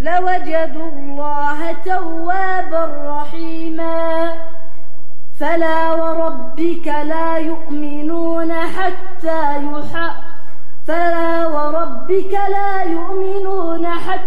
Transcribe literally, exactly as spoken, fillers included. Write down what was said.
لوجدوا الله توابا رحيما. فلا وربك لا يؤمنون حتى يح فلا وربك لا يؤمنون حتى